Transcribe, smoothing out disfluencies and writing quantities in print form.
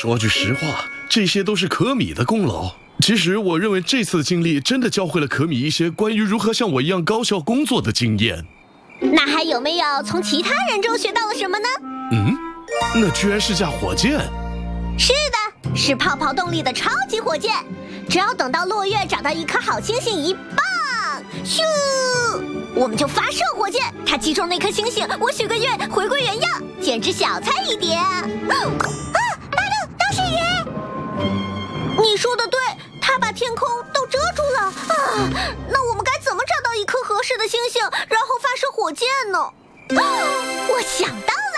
说句实话，这些都是可米的功劳。其实我认为这次经历真的教会了可米一些关于如何像我一样高效工作的经验。 那还有没有从其他人中学到了什么呢？ 那居然是架火箭。 是的，是泡泡动力的超级火箭。只要等到落月找到一颗好星星一棒，咻，我们就发射火箭，它击中那颗星星，我许个愿回归原样，简直小菜一碟。巴豆都是云。你说的对，它把天空都遮住了啊！那我们该怎么找到一颗合适的星星，然后发射火箭呢？我想到了。